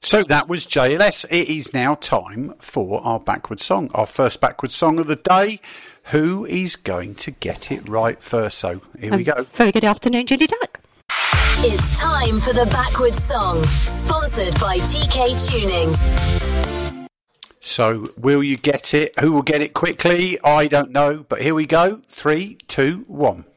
So that was JLS. It is now time for our backwards song, our first backwards song of the day. Who is going to get it right first? So here we go. Very good afternoon, Julie Duck. It's time for the backwards song, sponsored by TK Tuning. So will you get it? Who will get it quickly? I don't know, but here we go. 3, 2, 1.